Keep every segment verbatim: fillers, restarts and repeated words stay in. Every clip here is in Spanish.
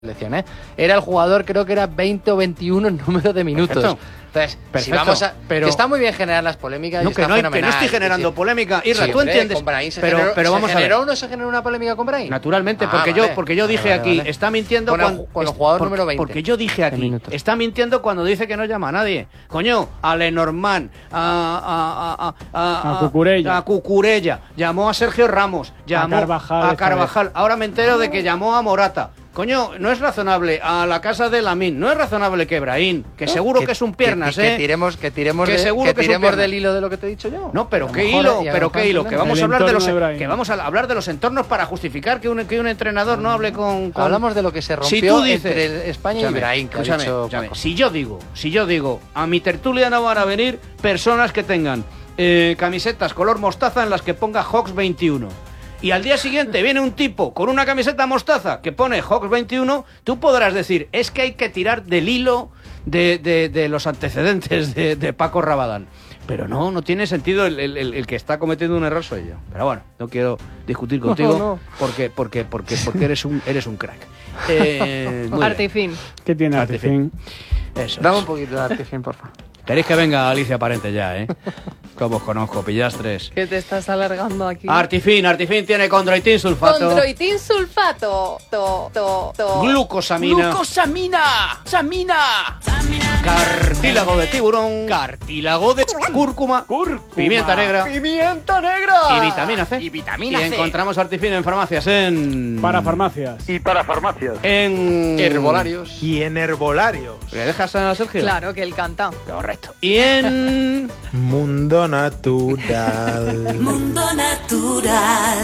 selección, ¿eh? Era el jugador, creo que era veinte o veintiuno en número de minutos. Perfecto. Entonces, Perfecto, si vamos a... pero... Que está muy bien generar las polémicas. No, y que, está no hay, fenomenal, que no estoy generando sí. polémica. Irra, sí, tú hombre, entiendes. Con Brahim se pero, generó, pero vamos ¿se a ver. generó o no se generó una polémica con Brahim? Naturalmente, Ah, porque, vale. yo, porque yo dije Vale, aquí, vale. está mintiendo Con el- cuando... con el jugador porque, número veinte. Porque yo dije aquí, minutos. está mintiendo cuando dice que no llama a nadie. Coño, a Lenormand, a... A, a, a, A Cucurella. A Cucurella. Llamó a Sergio Ramos. Llamó A Carvajal, A esta Carvajal. Ahora me entero de que llamó a Morata. Coño, no es razonable a la casa de Lamine, no es razonable que Brahim, que seguro que, es un piernas, que, ¿eh? Que tiremos, que tiremos, Que de, seguro que que es un tiremos piernas. del hilo de lo que te he dicho yo. No, pero A qué lo mejor, hilo, y a lo pero mejor qué hilo, que vamos El a hablar de los entorno de Brahim. que vamos a hablar de los entornos para justificar que un, que un entrenador no hable con, con... Hablamos de lo que se rompió Si tú dices- entre España Escúchame, y Brahim, que ha escúchame, dicho escúchame. Paco. Si yo digo, si yo digo, a mi tertulia no van a venir personas que tengan eh, camisetas color mostaza en las que ponga Hawks veintiuno. Y al día siguiente viene un tipo con una camiseta mostaza que pone Hawks veintiuno, tú podrás decir, es que hay que tirar del hilo de, de, de los antecedentes de, de Paco Rabadán. Pero no, no tiene sentido, el, el, el que está cometiendo un error soy yo. Pero bueno, no quiero discutir contigo No, no. porque porque porque porque eres un eres un crack. Eh, muy bien. Artifin. ¿Qué tiene Artifin. Artifin? Eso Dame es. un poquito de Artifin, por favor. Queréis que venga Alicia Parente ya, ¿eh? Como os conozco, pillastres. Que te estás alargando aquí. Artifin, Artifin tiene condroitin sulfato. Condroitin sulfato. To, to, to. Glucosamina. ¡Glucosamina! ¡Samina! Cartílago de tiburón. Cartílago de Cúrcuma. Cúrcuma. Pimienta negra. ¡Pimienta negra! Y vitamina C. Y vitamina Y C. encontramos Artifin en farmacias en... Para farmacias. Y para farmacias. En... Herbolarios. Y en herbolarios. ¿Le dejas a Sergio? Claro que él canta. Correcto. Y en... Mundo natural. Mundo natural.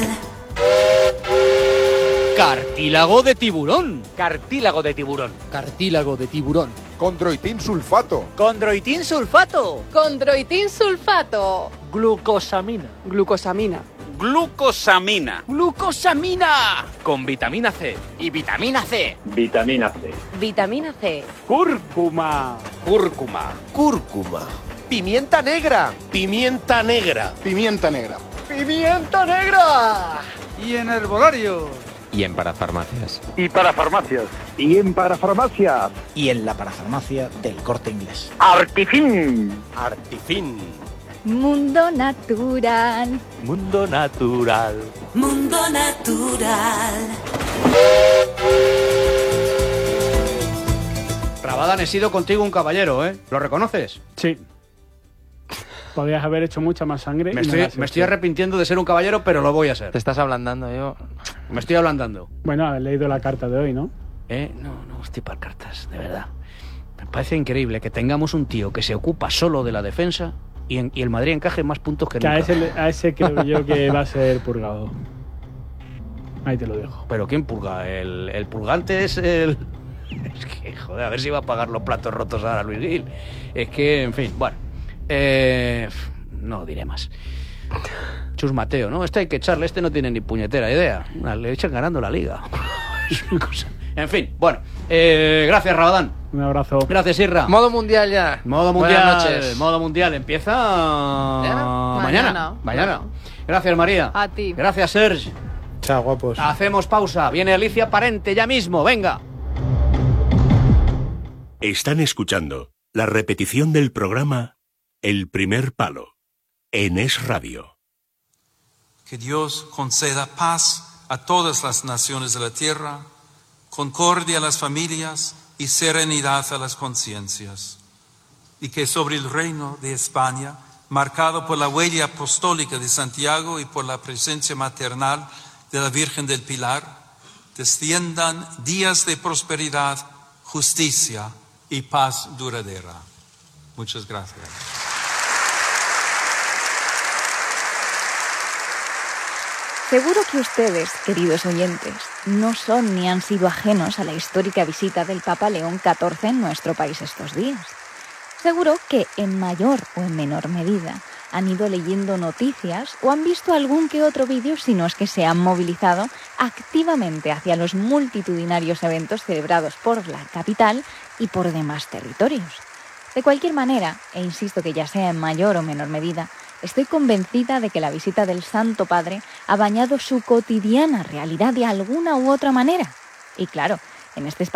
Cartílago de tiburón. Cartílago de tiburón. Cartílago de tiburón. Condroitin sulfato. Condroitin sulfato. Condroitin sulfato. Glucosamina. Glucosamina. Glucosamina. Glucosamina. Con vitamina C. Y vitamina C. Vitamina C. Vitamina C. Cúrcuma. Cúrcuma. Cúrcuma. Pimienta negra. Pimienta negra. Pimienta negra. Pimienta negra. Y en herbolarios. Y en parafarmacias. Y para farmacias. Y en para farmacias. Y en la parafarmacia del Corte Inglés. Artifin. Artifin. Mundo natural. Mundo natural. Mundo natural. Rabadán, he sido contigo un caballero, ¿eh? ¿Lo reconoces? Sí. Podrías haber hecho mucha más sangre. Me y no estoy, la has me estoy hecho. arrepintiendo de ser un caballero, pero lo voy a ser. Te estás ablandando, yo. Me estoy ablandando. Bueno, he leído la carta de hoy, ¿no? ¿Eh? No, no estoy para cartas, de verdad. Me parece increíble que tengamos un tío que se ocupa solo de la defensa y, en- y el Madrid encaje más puntos que Que a nunca. ese, a ese creo yo que va a ser purgado. Ahí te lo dejo. ¿Pero quién purga? El, el purgante es el... Es que, joder, a ver si va a pagar los platos rotos ahora Luis Gil. Es que, en fin, bueno. Eh, no diré más. Chus Mateo, ¿no? Este hay que echarle, este no tiene ni puñetera idea. Le echan ganando la liga. Es una cosa. En fin, bueno. Eh, gracias, Rabadán. Un abrazo. Gracias, Irra. Modo mundial ya. Modo Buenas mundial. noches. Modo mundial. Empieza mañana. Mañana. Mañana. Gracias, María. A ti. Gracias, Serge. Chao, guapos. Hacemos pausa. Viene Alicia Parente ya mismo. Venga. Están escuchando la repetición del programa El Primer Palo en Es Radio. Que Dios conceda paz a todas las naciones de la tierra, concordia a las familias y serenidad a las conciencias. Y que sobre el reino de España, marcado por la huella apostólica de Santiago y por la presencia maternal de la Virgen del Pilar, desciendan días de prosperidad, justicia y paz duradera. Muchas gracias. Seguro que ustedes, queridos oyentes, no son ni han sido ajenos a la histórica visita del Papa León catorce en nuestro país estos días. Seguro que, en mayor o en menor medida, han ido leyendo noticias o han visto algún que otro vídeo, si no es que se han movilizado activamente hacia los multitudinarios eventos celebrados por la capital y por demás territorios. De cualquier manera, e insisto que ya sea en mayor o menor medida, estoy convencida de que la visita del Santo Padre ha bañado su cotidiana realidad de alguna u otra manera. Y claro, En este